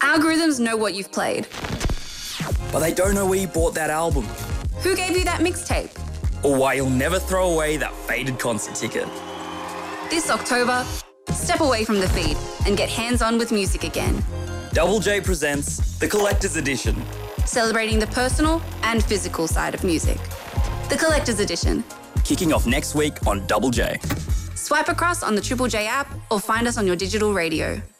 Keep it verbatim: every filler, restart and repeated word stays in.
Algorithms know what you've played. But they don't know where you bought that album. Who gave you that mixtape? Or why you'll never throw away that faded concert ticket. This October, step away from the feed and get hands-on with music again. Double J presents The Collector's Edition. Celebrating the personal and physical side of music. The Collector's Edition. Kicking off next week on Double J. Swipe across on the Triple J app or find us on your digital radio.